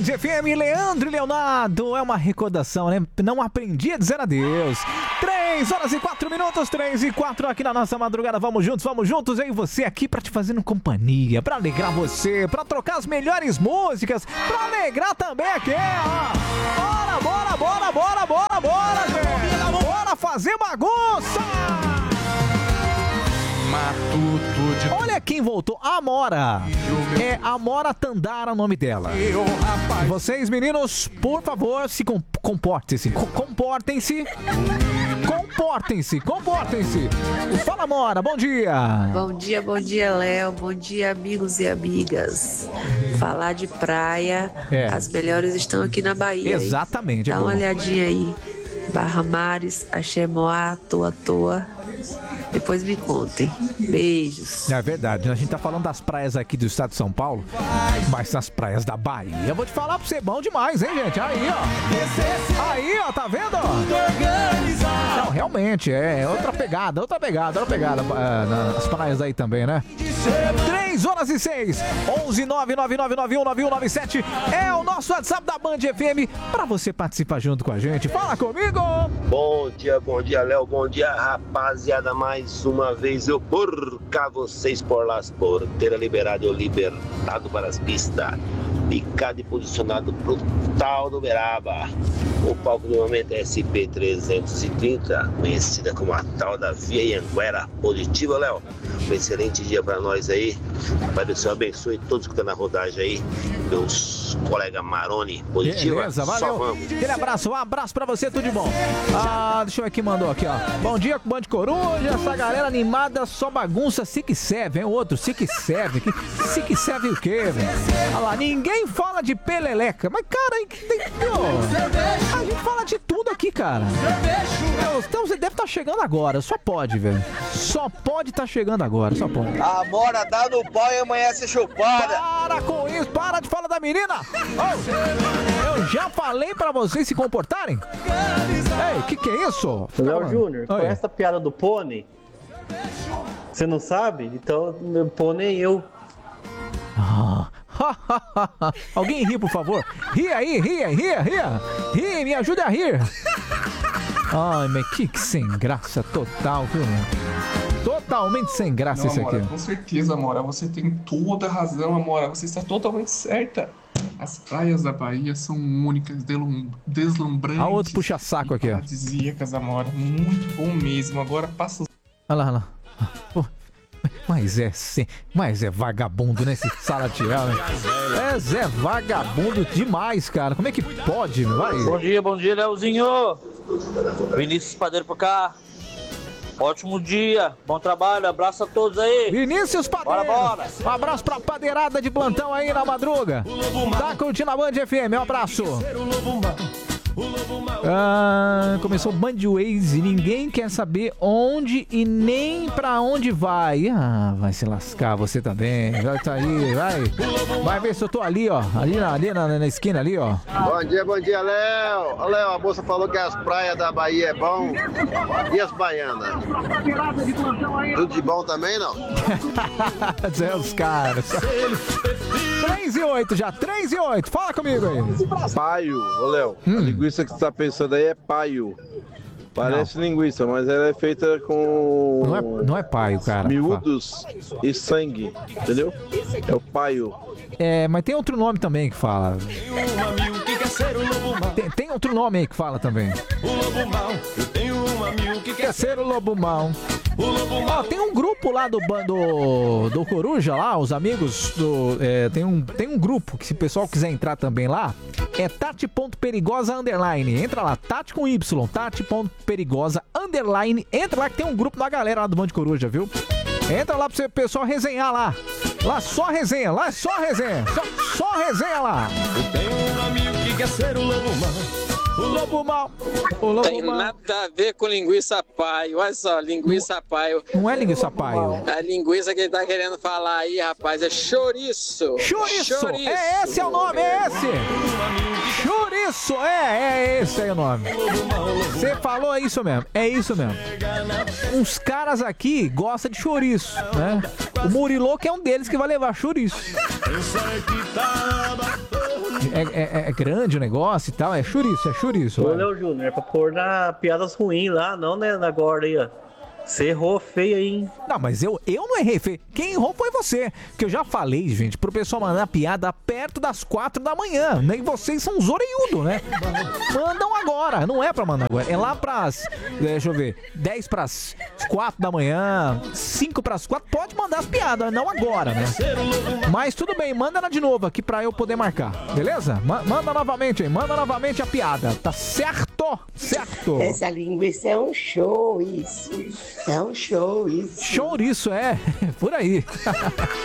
FM, Leandro e Leonardo, é uma recordação, né? Não aprendi a dizer adeus. 3h04, 3h04 aqui na nossa madrugada. Vamos juntos, eu e você aqui pra te fazer companhia, pra alegrar você, pra trocar as melhores músicas, pra alegrar também aqui, ó. Bora, gente. Bora fazer bagunça. Olha quem voltou, a Amora. É Amora Tandara o nome dela. Vocês, meninos, por favor, se comportem-se. Fala, Amora, bom dia. Bom dia, Léo. Bom dia, amigos e amigas. Falar de praia, as melhores estão aqui na Bahia. Exatamente. Dá uma olhadinha aí. Barra Mares, Axemoá, Toa. Depois me contem. Beijos. É verdade, a gente tá falando das praias aqui do estado de São Paulo, mas nas praias da Bahia, eu vou te falar pra você, bom demais, hein, gente? Aí, ó, tá vendo? Não, realmente, é outra pegada, nas praias aí também, né? 3h06, 11999919197 é o nosso WhatsApp da Band FM pra você participar junto com a gente. Fala comigo! Bom dia, Léo. Bom dia, rapaziada. Mais uma vez eu porcar vocês por las porteiras liberado e libertado para as pistas. Picado e posicionado pro tal do Beraba. O palco do momento é SP330, conhecida como a tal da Via Anhanguera. Positiva, Léo. Um excelente dia para nós aí. Pai do Senhor abençoe todos que estão na rodagem aí. Meus colegas Maroni. Positiva. Beleza, valeu. Aquele abraço, um abraço pra você, tudo de bom. Deixa eu ver aqui, mandou aqui, ó. Bom dia, Band Coruja. Essa galera animada só bagunça se que serve, hein? Outro, se que serve. Se que serve o quê, velho? Olha lá, ninguém fala de peleleca. Mas, cara, a gente fala de tudo aqui, cara. Então você deve estar chegando agora. Só pode, velho. Só pode estar chegando agora, só pode. A Amora dá no pau e amanhece chupada. Para com isso, para de falar da menina. Eu já falei pra vocês se comportarem. Ei, que é isso? Léo Júnior, com essa piada do pônei, você não sabe? Então, meu pônei eu. Alguém ri, por favor. Ria, me ajuda a rir. Ai, mas que sem graça total, viu? Totalmente sem graça. Não, isso aqui. Amora, com certeza, Amora, você tem toda a razão, Amora, você está totalmente certa. As praias da Bahia são únicas, deslumbrantes. A outro puxa-saco aqui, ó. Paradisíacas, Amora, muito bom mesmo. Agora passa os... Olha lá. Mas é vagabundo, né, esse Salatiel, né? É vagabundo demais, cara. Como é que pode? Vai. Bom dia, Leozinho. Vinícius Padeiro por cá. Ótimo dia, bom trabalho, abraço a todos aí. Vinícius Padeiro. Bora. Um abraço pra padeirada de plantão aí na madruga. Tá curtindo a Band FM, um abraço. Começou o Bandways e ninguém quer saber onde e nem pra onde vai. Vai se lascar você também. Vai tá aí, vai ver se eu tô ali, ó. Ali na esquina ali, ó. Bom dia, Léo. Léo, a moça falou que as praias da Bahia é bom. E as baianas? Tudo de bom também, não? Zé, os caras. 3h08 já, 3h08. Fala comigo aí. Paio, ô Léo. A linguiça que você tá pensando aí é paio. Parece linguiça, mas ela é feita com... Não é paio, cara. Miúdos e sangue, entendeu? É o paio. Mas tem outro nome também que fala. Tem outro nome aí que fala também. O lobo mau. Eu tenho um amigo que quer ser o lobo mau. Tem um grupo lá do Coruja lá, os amigos do... tem um grupo que se o pessoal quiser entrar também lá, é Tati.perigosa _. Entra lá, Tati com Y, Tati.perigosa _. Entra lá que tem um grupo da galera lá do Band Coruja, viu? Entra lá pra o pessoal resenhar lá. Lá só resenha, Só resenha lá. Eu tenho um amigo que quer ser o lobo mau. O lobo mau. Tem nada a ver com linguiça paio. Olha só, linguiça paio. Não é linguiça paio. A linguiça que ele tá querendo falar aí, rapaz, é chouriço. Chouriço. É esse o nome, é esse. Chouriço. É esse aí o nome. Você falou, é isso mesmo. Uns caras aqui gostam de chouriço, né? O Muriloco é um deles que vai levar chouriço. é grande o negócio e tal, é chouriço. Ô, Léo Júnior, é pra pôr na piadas ruins lá, não, né, agora aí, ó. Você errou feio aí, hein? Não, mas eu não errei feio. Quem errou foi você. Que eu já falei, gente, pro pessoal mandar piada perto das 4 da manhã. Nem vocês são zoreiudos, né? Mandam agora. Não é pra mandar agora. É lá pras, deixa eu ver, 10 pras 4 da manhã, 5 pras 4. Pode mandar as piadas, não agora, né? Mas tudo bem, manda ela de novo aqui pra eu poder marcar. Beleza? Manda novamente aí. Manda novamente a piada. Tá certo? Certo. Essa linguiça é um show, isso. É um show, isso. Chouriço, é. Por aí.